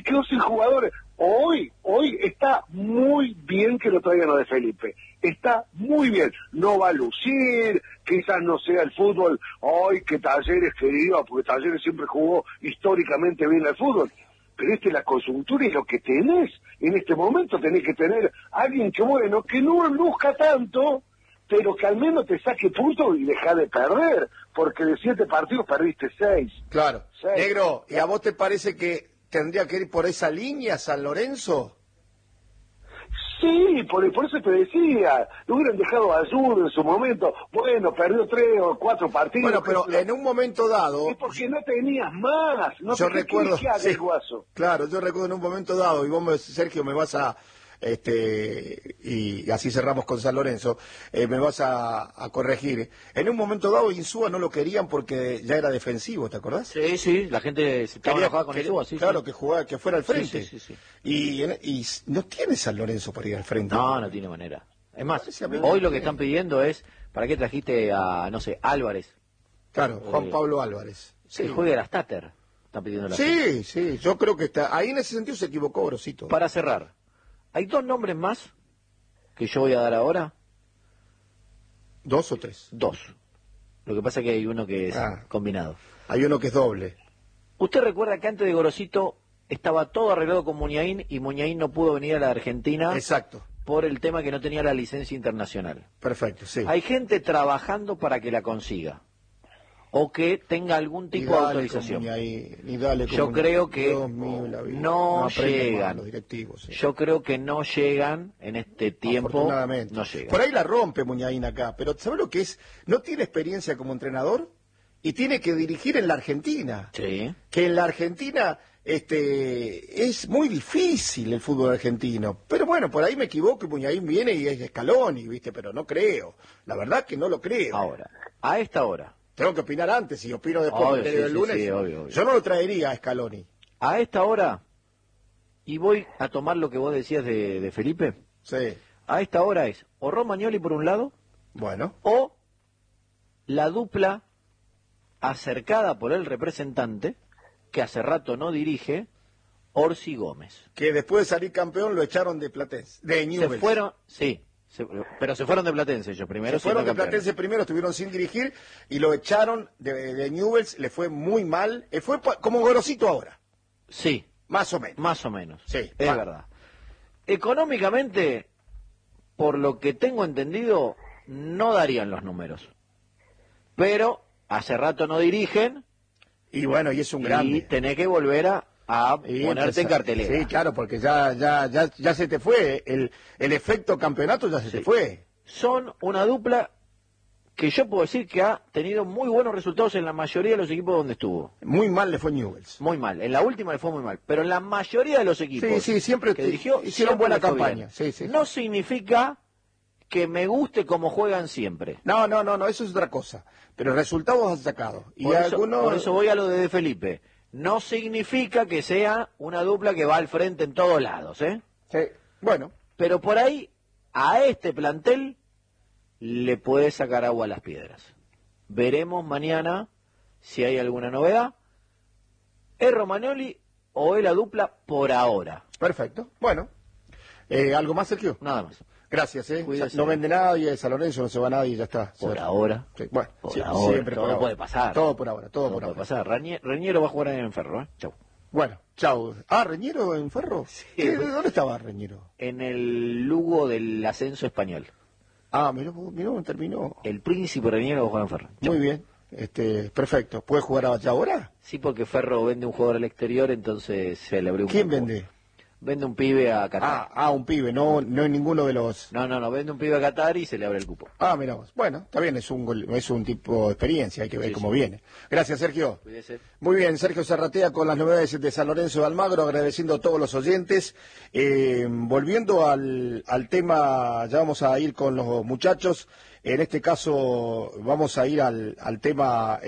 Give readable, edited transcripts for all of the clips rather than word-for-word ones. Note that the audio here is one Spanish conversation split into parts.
quedó sin jugadores. Hoy está muy bien que lo traigan a De Felipe. Está muy bien. No va a lucir, quizás no sea el fútbol hoy que Talleres quería, porque Talleres siempre jugó históricamente bien al fútbol. Pero esta es la coyuntura y lo que tenés en este momento. Tenés que tener a alguien que, bueno, que no luzca tanto, pero que al menos te saque puntos y deja de perder, porque de 7 partidos perdiste 6. Claro. 6. Negro, ¿y a vos te parece que tendría que ir por esa línea San Lorenzo? Sí, por eso te decía, lo hubieran dejado a Azul en su momento. Bueno, perdió 3 o 4 partidos. Bueno, pero en un momento dado... Es porque no tenías más. No yo te recuerdo, que haga sí, el Guaso. claro, yo recuerdo en un momento dado, y vos, Sergio, me vas a... y así cerramos con San Lorenzo, me vas a corregir. En un momento dado Insúa no lo querían porque ya era defensivo, ¿te acordás? Sí, sí, la gente se quería jugar con Insúa, sí. Claro, sí. que jugaba, que fuera al frente. Sí, sí, sí, sí. Y no tiene San Lorenzo para ir al frente. No tiene manera. Es más, hoy lo que están pidiendo es, ¿para qué trajiste a, no sé, Álvarez? Claro, Juan Pablo Álvarez. Sí. Que Sí. juegue a las Tater. Están pidiendo la Sí, yo creo que está... Ahí en ese sentido se equivocó Grosito. Para cerrar, hay 2 nombres más que yo voy a dar ahora. 2 o 3. 2. Lo que pasa es que hay uno que es combinado. Hay uno que es doble. ¿Usted recuerda que antes de Gorosito estaba todo arreglado con Muñain y Muñain no pudo venir a la Argentina? Exacto. Por el tema que no tenía la licencia internacional. Perfecto, sí. Hay gente trabajando para que la consiga. O que tenga algún tipo de autorización. Yo creo que no llegan. Los directivos, sí. Yo creo que no llegan en este tiempo. Afortunadamente. No llegan. Por ahí la rompe Muñain acá, pero ¿sabe lo que es? No tiene experiencia como entrenador y tiene que dirigir en la Argentina. Sí. Que en la Argentina es muy difícil el fútbol argentino. Pero bueno, por ahí me equivoco y Muñain viene y es Scaloni, ¿viste? Pero no creo. La verdad que no lo creo. Ahora, a esta hora. Tengo que opinar antes, y opino después del lunes. Sí, obvio. Yo no lo traería a Scaloni. A esta hora, y voy a tomar lo que vos decías de Felipe. Sí. A esta hora es o Romagnoli por un lado, bueno, o la dupla acercada por el representante, que hace rato no dirige, Orsi Gómez. Que después de salir campeón lo echaron de Platense, de Newell's. Se fueron, sí. Pero se fueron de Platense ellos primero. Se fueron de Platense primero, estuvieron sin dirigir y lo echaron de Newell's, le fue muy mal. Fue como Gorosito ahora. Sí. Más o menos. Más o menos. Sí. Es verdad. Económicamente, por lo que tengo entendido, no darían los números. Pero hace rato no dirigen. Y bueno, y es un grande. Y tenés que volver a ponerte en cartelera. Sí, claro, porque ya se te fue. El efecto campeonato ya se te fue. Son una dupla que yo puedo decir que ha tenido muy buenos resultados en la mayoría de los equipos donde estuvo. Muy mal le fue Newell's. Muy mal. En la última le fue muy mal. Pero en la mayoría de los equipos siempre que dirigió, hicieron buena campaña. No significa que me guste como juegan siempre. No, eso es otra cosa. Pero resultados han sacado. Y por eso voy a lo de Felipe. No significa que sea una dupla que va al frente en todos lados, ¿eh? Sí, bueno. Pero por ahí, a este plantel, le puede sacar agua a las piedras. Veremos mañana si hay alguna novedad. ¿Es Romagnoli o es la dupla por ahora? Perfecto. Bueno. ¿Algo más, Sergio? Nada más. Gracias, Cuídese. No vende nadie de San Lorenzo, no se va nadie y ya está. Por ahora. Sí, bueno, por ahora. Siempre todo puede pasar. Todo por ahora, todo por puede ahora. pasar. Reñero va a jugar en Ferro, ¿eh? Chau. Bueno, chau. ¿Reñero en Ferro? Sí. ¿Dónde estaba Reñero? En el Lugo del ascenso español. Miró, terminó. El Príncipe Reñero va a jugar en Ferro. Chau. Muy bien. Perfecto. ¿Puede jugar allá ahora? Sí, porque Ferro vende un jugador al exterior, entonces se le abrió un ¿Quién poco. vende? Vende un pibe a Qatar. Un pibe, no en ninguno de los... No, vende un pibe a Qatar y se le abre el cupo. Mirá vos. Bueno, está bien, es un tipo de experiencia, hay que ver cómo viene. Gracias, Sergio. Cuídese. Muy bien, Sergio Zarratea con las novedades de San Lorenzo de Almagro, agradeciendo a todos los oyentes. Volviendo al tema, ya vamos a ir con los muchachos, en este caso vamos a ir al tema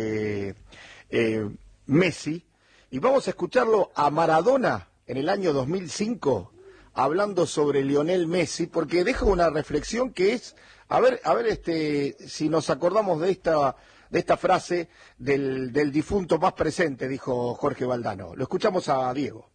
Messi, y vamos a escucharlo a Maradona en el año 2005, hablando sobre Lionel Messi, porque deja una reflexión que es, a ver, si nos acordamos de esta frase del difunto más presente, dijo Jorge Valdano. Lo escuchamos a Diego.